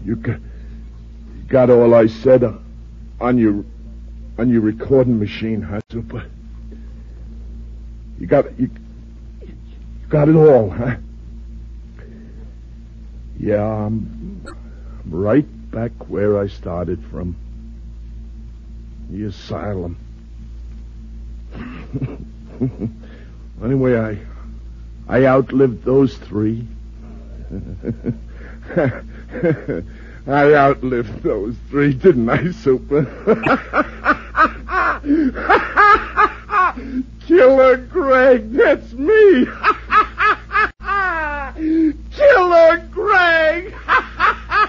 You got all I said on your recording machine, huh, Super? You got it all, huh? Yeah, I'm right back where I started from. The asylum. Anyway, I outlived those three. I outlived those three, didn't I, Super? Killer Greg, that's me. Killer Greg.